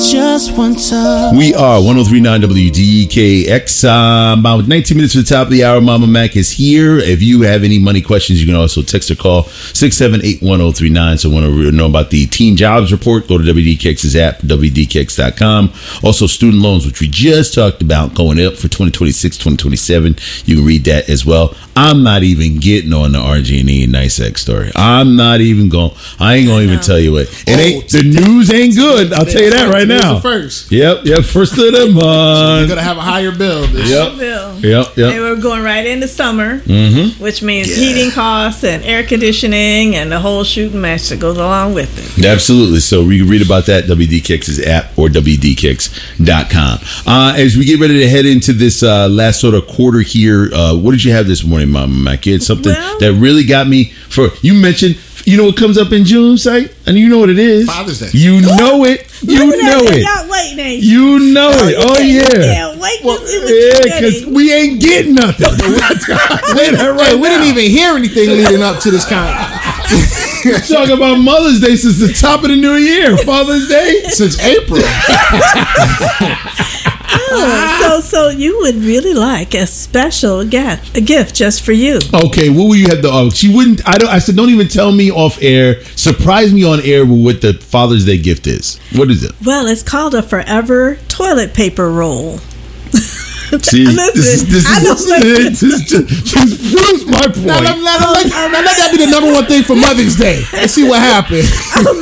just one touch. We are 103.9 WDKX. About 19 minutes to the top of the hour. Mama Mac is here. If you have any money questions, you can also text or call 678-1039. So want to know about the teen jobs report, go to WDKX's app, WDKX.com. Also, student loans, which we just talked about, going up for 2026, 2027. You can read that as well. I'm not even getting on the RG&E and NYSEG story. I'm not even going. I ain't going to even tell you what. The news ain't good. I'll tell you that right now. First. Yep. First of the month. So you're gonna have a higher bill. Yep. And we're going right into summer, which means heating costs and air conditioning and the whole shooting match that goes along with it. Absolutely. So we can read about that WDKX's app or WDKX.com. As we get ready to head into this last sort of quarter here, what did you have this morning, Mama Mac? You had something that really got me. You mentioned. You know what comes up in June, Sight? And you know what it is. Father's Day. You know it. You know it. Y'all wait, Nate. You know it. Oh, yeah. Yeah, wait to see what you're because we ain't getting nothing. We didn't even hear anything leading up to this kind. Talking about Mother's Day since the top of the new year. Father's Day? Since April. So you would really like a special gift just for you. Okay, what will you have to? She wouldn't. I said, don't even tell me off air. Surprise me on air with what the Father's Day gift is. What is it? Well, it's called a Forever toilet paper roll. See, this just proves my point. Now let that be the number one thing for Mother's Day. Let's see what happens.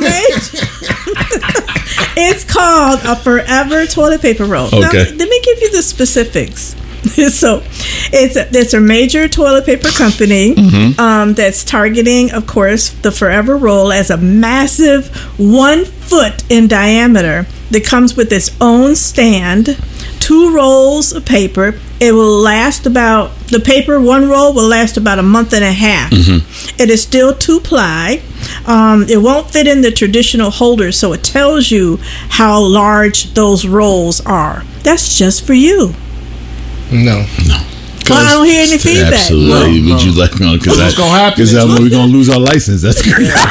It's called a Forever toilet paper roll. Okay. Now, let me give you the specifics. So, it's a major toilet paper company that's targeting, of course, the Forever roll as a massive 1 foot in diameter that comes with its own stand, 2 rolls of paper. It will last about, one roll will last about a month and a half. It is still 2-ply. It won't fit in the traditional holder, so it tells you how large those rolls are. That's just for you. No. Well, I don't hear any feedback. Absolutely. Would you like? Because what's gonna happen? Because we're gonna lose our license. That's good. Listen,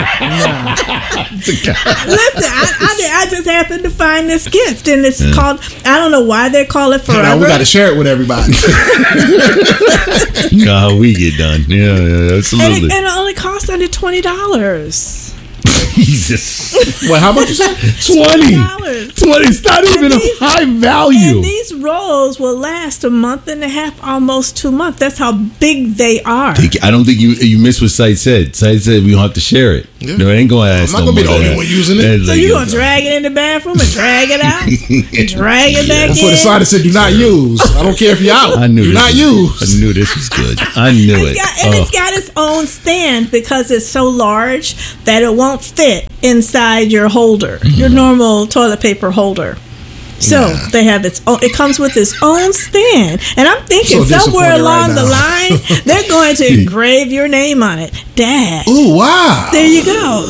I just happened to find this gift, and it's called. I don't know why they call it Forever. Now we got to share it with everybody. No, we get done. Yeah, absolutely. And it only costs under $20. Jesus. Well, how much you say? $20. It's not even a high value. And these rolls will last a month and a half, almost 2 months. That's how big they are. I don't think you missed what Sight said. Sight said we don't have to share it. Yeah. No, it ain't going to ask. I'm not going to be the only one using it. So you're going to drag it in the bathroom and drag it out? Drag it back in? Put a sign that said do not use. I don't care if you're out. I knew do not use. I knew this was good. I knew it. It's got its own stand because it's so large that it won't fit inside your holder, your normal toilet paper holder. So they have its own. It comes with its own stand, and I'm thinking somewhere along the line they're going to engrave your name on it, Dad. Ooh, wow! There you go.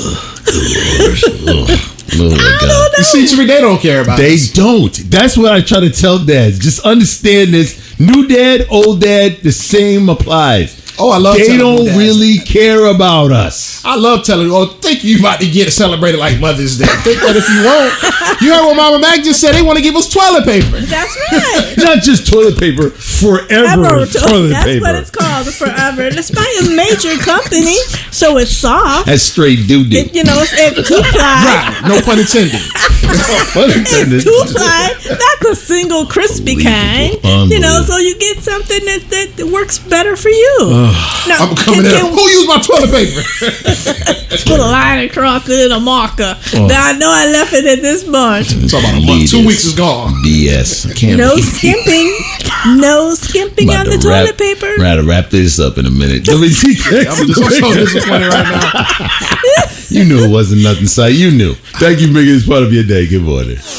You see, they don't care about. They don't. That's what I try to tell dads. Just understand this. New dad, old dad, the same applies. Oh, I love. They don't really care about us. I love telling. Oh, think you about to get celebrated like Mother's Day. Think that if you won't, you heard what Mama Mac just said. They want to give us toilet paper. That's right. Not just toilet paper, forever toilet That's paper. That's what it's called, Forever. And it's by a major company, so it's soft. That's straight doo-doo. It's 2-ply. Right. No pun intended. It's 2-ply, not the single crispy kind. So you get something that works better for you. Now, I'm coming in. Who used my toilet paper? Put a line across it and a marker. Now I know I left it at this bunch. It's about a month. 2 weeks is gone. BS. No skimping. No skimping on the toilet paper. I'm going to wrap this up in a minute. I'm so disappointed right now. You knew it wasn't nothing, Sight. You knew. Thank you for making this part of your day. Good morning.